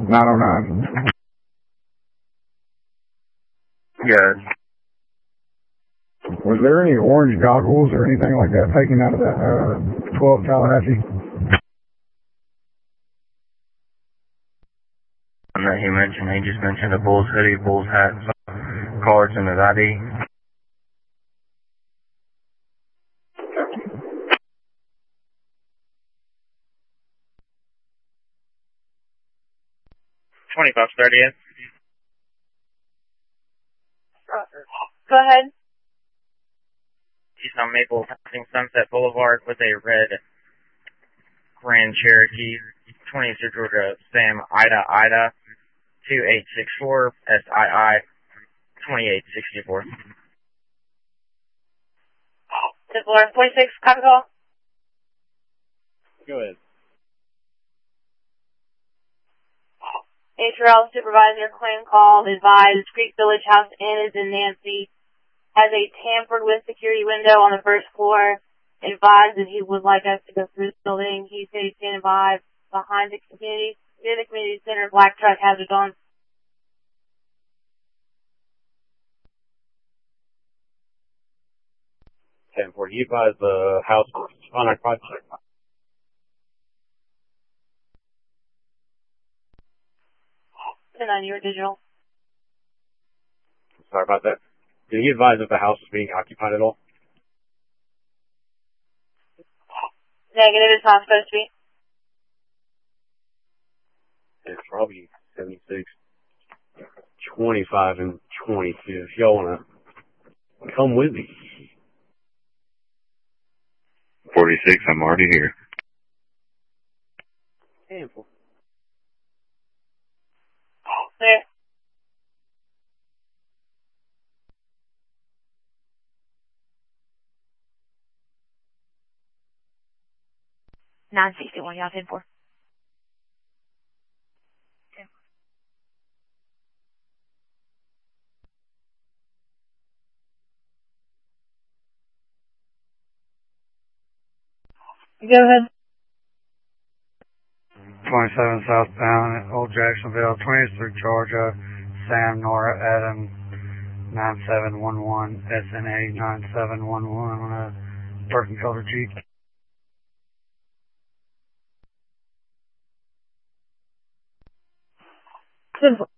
909. Good. Was there any orange goggles or anything like that taken out of that 12 Tallahassee? That he just mentioned a Bulls hoodie, Bulls hat, cards, and his ID. $25.30. Go ahead. He's on Maple passing Sunset Boulevard with a red Grand Cherokee, 26 Georgia Sam Ida 2864 SII 2864. 46, copy call. Go ahead. HRL supervisor claim call advised Creek Village House Inn is in Nancy. Has a tampered with security window on the first floor. Advised that he would like us to go through the building. He said he's standing by behind the community. Near the community center, black truck has it on. 10-4. You advise the house unoccupied. And on your digital. Sorry about that. Did he advise if the house was being occupied at all? Negative, it's not supposed to be. It's probably 76, 25, and 22. If y'all want to come with me. 46, I'm already here. Handful. There. $961, y'all 10-4. Go ahead. 27 southbound at Old Jacksonville, 20th through Georgia, Sam, Nora, Adam, 9711, SNA 9711 on a dark and color Jeep. 10-4.